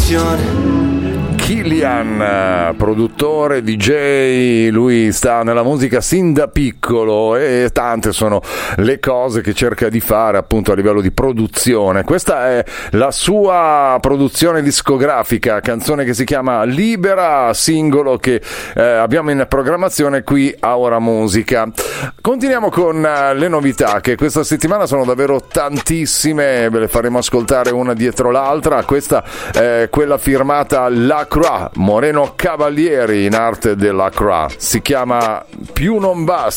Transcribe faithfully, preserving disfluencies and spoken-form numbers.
passione. Kilian, produttore, D J, lui sta nella musica sin da piccolo e tante sono le cose che cerca di fare appunto a livello di produzione. Questa è la sua produzione discografica, canzone che si chiama Libera, singolo che eh, abbiamo in programmazione qui a Ora Musica. Continuiamo con uh, le novità che questa settimana sono davvero tantissime, ve le faremo ascoltare una dietro l'altra. Questa è quella firmata La Croix, Moreno Cavalieri in arte della Croix, si chiama Più non basta.